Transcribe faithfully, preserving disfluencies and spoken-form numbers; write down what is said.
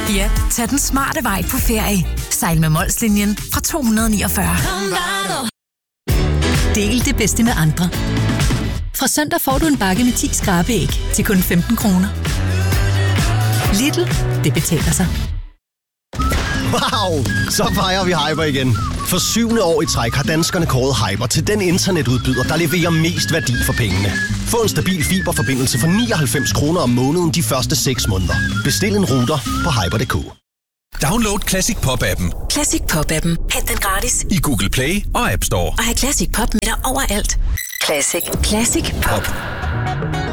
Ja, tag den smarte vej på ferie. Sejl med Molslinjen fra to hundrede niogfyrre. Del det bedste med andre. Fra søndag får du en bakke med ti skrabeæg til kun femten kroner. Lidl, det betaler sig. Wow, så fejrer vi Hyper igen. For syvende år i træk har danskerne kåret Hyper til den internetudbyder, der leverer mest værdi for pengene. Få en stabil fiberforbindelse for nioghalvfems kroner om måneden de første seks måneder. Bestil en router på hyper punktum d k. Download Classic Pop-appen. Classic Pop-appen. Hent den gratis. I Google Play og App Store. Og have Classic Pop med dig overalt. Classic. Classic Pop.